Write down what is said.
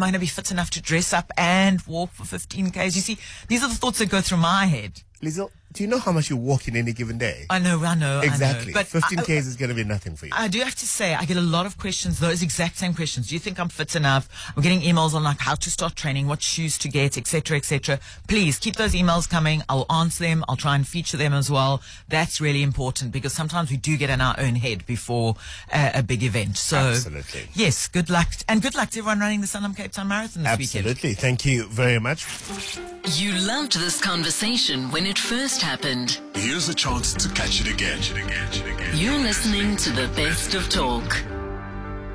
I going to be fit enough to dress up and walk for 15Ks? You see, these are the thoughts that go through my head. Liesl, do you know how much you walk in any given day? I know. Exactly. But 15Ks is going to be nothing for you. I do have to say, I get a lot of questions, those exact same questions. Do you think I'm fit enough? I'm getting emails on like how to start training, what shoes to get, etc., etc. Please keep those emails coming. I'll answer them. I'll try and feature them as well. That's really important because sometimes we do get in our own head before a big event. So, absolutely. Yes, good luck. And good luck to everyone running the Sanlam Cape Town Marathon this weekend. Absolutely. Thank you very much. You loved this conversation when it first happened. Here's a chance to catch it again. You're listening to the best of talk.